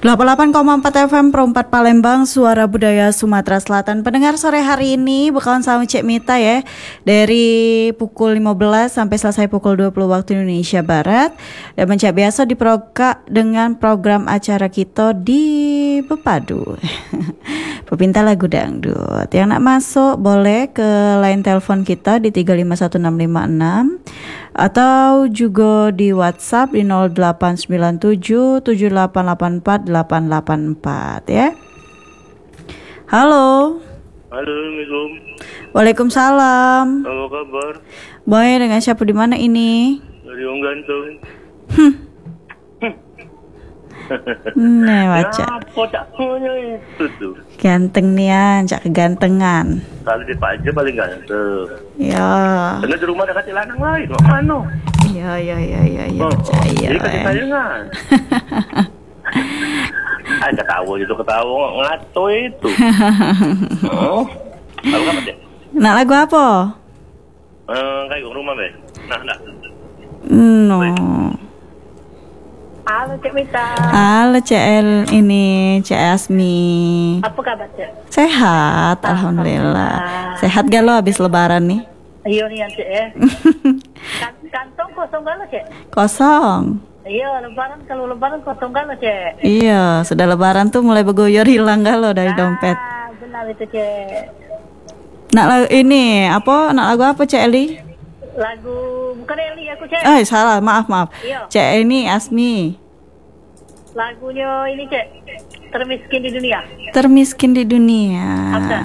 88,4 FM Perempat Palembang, Suara Budaya Sumatera Selatan. Pendengar sore hari ini bakalan sama Cek Mita ya, dari pukul 15 sampai selesai pukul 20 waktu Indonesia Barat. Dan mencak biasa diproka dengan program acara kita di Pepadu Pepinta Lagu Dangdut. Yang nak masuk boleh ke line telepon kita di 351656 atau juga di WhatsApp di 0897 7884 884 ya. Halo. Halo, Assalamualaikum. Waalaikumsalam. Apa kabar? Boy, dengan siapa di mana ini? Dari Om Gantung. Nah, baca. Apa tak punya itu tuh? Ganteng nian, cak kegantengan. Kalau di Pak aja paling ganteng. Ya. Karena di rumah ada kasih lanang lain, mau mana? Ya, percaya. Jadi kasih weh. sayangan. Ketawa ngato itu. Oh, lalu apa deh? Nak lagu apa? Kayak rumah be. Nah. No. Halo Cik Mita. Halo CL ini, Cik Asmi. Apa kabar Cik? Sehat, alhamdulillah. Sehat gak lo habis lebaran nih? Iya nih Cik ya. Kantong kosong gak lo Cik? Kosong. Iya kalau lebaran kosong gak lo Cik? Iya, sudah lebaran tuh mulai bergoyor hilang gak lo dari dompet. Benar itu Cik. Nak lagu ini, nak lagu apa Cik Eli? Lagu bukan Eli aku Cik. Salah, maaf. Iya. Cik ini Asmi. Lagunya ini Cik, Termiskin di Dunia. Termiskin di dunia. Apa?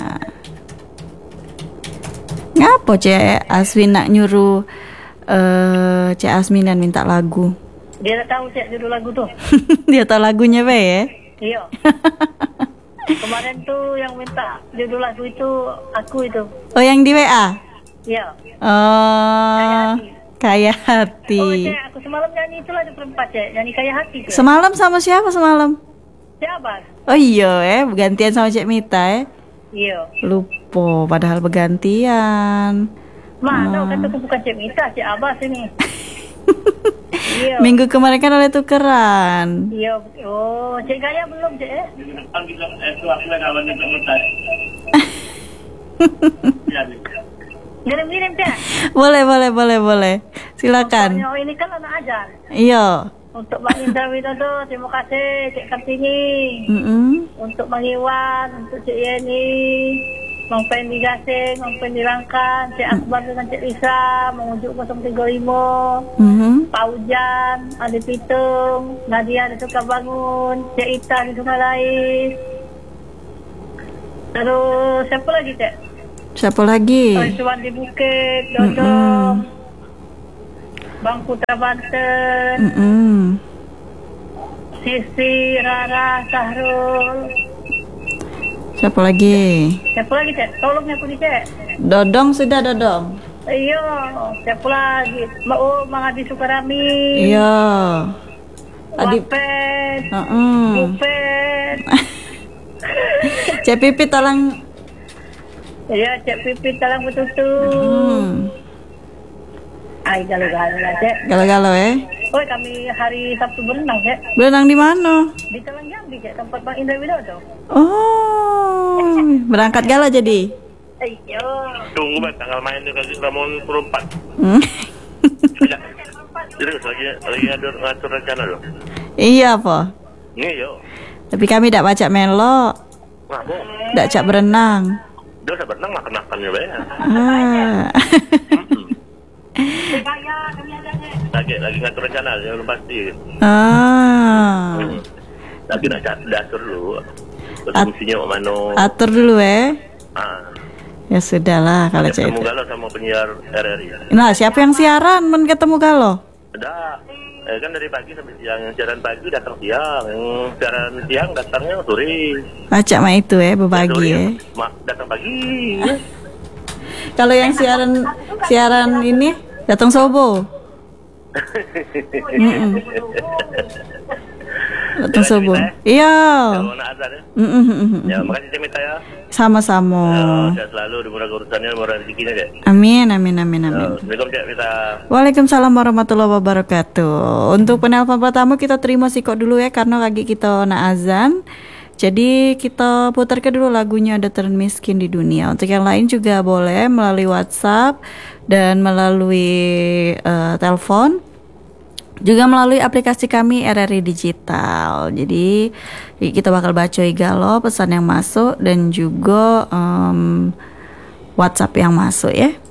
Ngapa Cik Asmi nak nyuruh Cik Asmi dan minta lagu? Dia tak tahu Cik judul lagu tuh. Dia tahu lagunya be ya? Iya. Kemarin tuh yang minta judul lagu itu aku itu. Oh, yang di WA? Iya. Oh, Kaya Oh Hati. Cik, aku semalam nyanyi itu lagu perempat Cik, nyanyi Kaya Hati Cik. Semalam sama siapa semalam? Siapa? Oh iya bergantian sama Cik Mita Iya. Lupa, padahal bergantian. Mana kata aku bukan Cik Mita, Cik Abbas ini. Iya. Minggu kemarin kan oleh tukeran. Iya. Oh, Cik Gaya belum Cik ya? Ngirim-ngirim Cik. Boleh. Silakan. Oh, ini kan anak ajar. Iya. Untuk Bang Indra Widodo, terima kasih Cik Kartini. Untuk Bang Iwan, untuk Cik Yeni, Bang Pendi Gasing, Bang Pendi Rangkan, Cik Akbar dengan Cik Lisa, Mengunjuk 035, Pak Ujan, Adi Pitung, Nadia di Sukabangun, Cik Ita di Sungai Lais. Terus siapa lagi Cik? Siapa lagi? Tuan di Bukit, Dodong, Bang Putra Banten, Sisi, Rara, Sahrul. Siapa lagi? Siapa lagi Cik? Tolong aku nih Cik. Dodong sudah Dodong. Iya, siapa lagi? Mang Adi Sukarami. Iya. Wapet. Bupet. Cik Pipit tolong. Iya, Cik Pipit talang betul-betul. Ay, galau-galau lah Cik. Galau-galau ya. Oh, kami hari Sabtu berenang Cik. Berenang di mana? Di Talang Jambi Cik, tempat Bang Indra Widodo. Oh, berangkat galau jadi. Iya. Tunggu Bang, tanggal main dia kasih Ramon perempat. Terus lagi ngatur rencana loh. Iya apa? Ini yo. Tapi kami tidak baca melo. Ngapa? Tidak cak berenang. Dia usah berenang makan-makannya be. Lagi ngatur rencana, yang pasti. Lagi nak atur dulu. Fungsinya mana? Atur dulu Ah. Ya sudahlah kalau cak Ketemu itu. galau sama penyiar RRI. Nah, siapa yang siaran ketemu galau? Ada. Kan dari pagi sampai siang. Yang siaran pagi datang siang. Yang siaran siang datangnya sore. Baca mah itu berbagi Datang pagi. Kalau yang siaran ini datang sobo. Datang sobo. Iya. Kalau nak azan ya. Ya, makasih Cik Mita ya. Sama-sama. Sehat selalu, dimurah urusannya, murah rezekinya, Cek. Amin. Assalamualaikum, Cek Mita. Waalaikumsalam warahmatullahi wabarakatuh. Untuk penelpon pertama kita terima Siko dulu ya, karena lagi kita nak azan. Jadi kita putarkan dulu lagunya Ada Termiskin di Dunia. Untuk yang lain juga boleh melalui WhatsApp dan melalui telepon. Juga melalui aplikasi kami RRI Digital. Jadi kita bakal bacoy galau pesan yang masuk dan juga WhatsApp yang masuk ya.